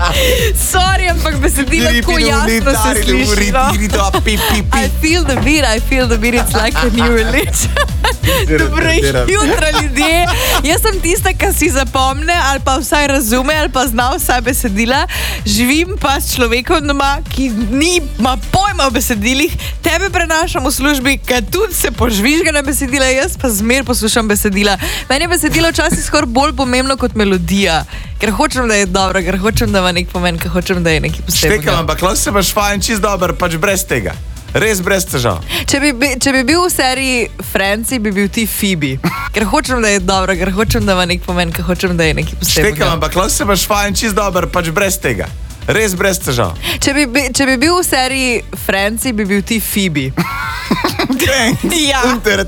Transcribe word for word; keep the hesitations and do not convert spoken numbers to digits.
Sorry, ampak besedilo tako jasno se sliši. No? I feel the beat, I feel the beat, it's like a new religion. Dobro jutro, ljudje. Jaz sem tista, ki si zapomne ali pa vsaj razume ali pa zna vsa besedila. Živim pa s človekom doma, ki nima pojma o besedilih. Tebe prenašam v službi, ki tudi se požvižga na besedila, jaz pa zmer poslušam besedila. Meni je besedilo včasih skoraj bolj pomembno kot melodija. Ker hočem, da je dobro, ker hočem, da ima nek pomen, ker hočem, da je nekaj posebnega. Štekam, ampak lahko se baš fajn čist dober, pač brez tega. Res brez težav. Če bi, če bi bil v seriji Franci, bi bil ti Phoebe. Ker hočem, da je dobro, ker hočem, da ima nek pomen, ker hočem, da je nekaj posebnega. Štekam, ampak lahko se baš fajn čist dober, pač brez tega. Res brez težav. Če bi, če bi bil v seriji Franci, bi bil ti Phoebe. Thanks. Ja. Unter